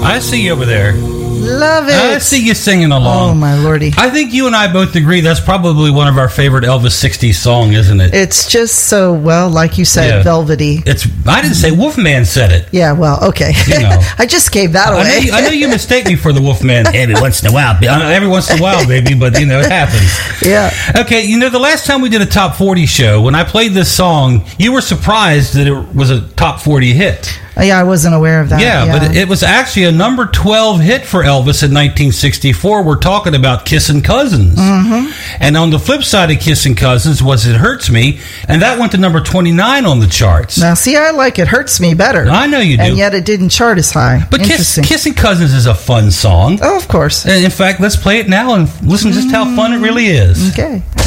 I see you over there. Love it. I see you singing along. Oh, my lordy. I think you and I both agree that's probably one of our favorite Elvis 60s song, isn't it? It's just so, well, like you said, velvety. I didn't say Wolfman said it. Yeah, well, okay. You know. I just gave that away. I know you mistake me for the Wolfman every once in a while, baby, but, it happens. Yeah. Okay, the last time we did a Top 40 show, when I played this song, you were surprised that it was a Top 40 hit. Yeah, I wasn't aware of that. Yeah, but it was actually a number 12 hit for Elvis in 1964. We're talking about Kissin' Cousins. Mm-hmm. And on the flip side of Kissin' Cousins was It Hurts Me, and that went to number 29 on the charts. Now, see, I like It Hurts Me better. I know you do. And yet it didn't chart as high. But Kissin' Cousins is a fun song. Oh, of course. And in fact, let's play it now and listen just how fun it really is. Okay.